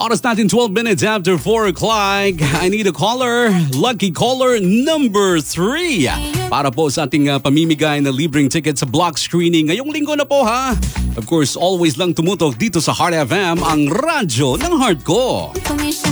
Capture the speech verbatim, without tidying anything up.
Oras natin twelve minutes after four o'clock. I need a caller. Lucky caller number three. Para po sa ating uh, pamimigay na libreng ticket sa block screening ngayong linggo na po ha. Of course, always lang tumutok dito sa Heart F M, ang radyo ng heart ko.